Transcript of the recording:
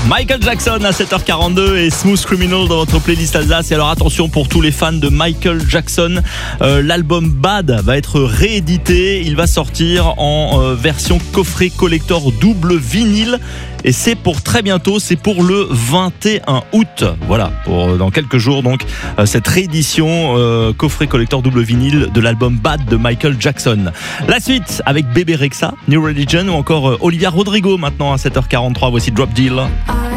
Michael Jackson à 7h42 et Smooth Criminal dans votre playlist Alsace. Et alors attention pour tous les fans de Michael Jackson, l'album Bad va être réédité. Il va sortir en version coffret collector double vinyle. Et c'est pour très bientôt, c'est pour le 21 août. Voilà, pour dans quelques jours donc, cette réédition coffret collector double vinyle de l'album Bad de Michael Jackson. La suite avec Bébé Rexha, New Religion ou encore Olivia Rodrigo maintenant à 7h43. Voici Drop Deal.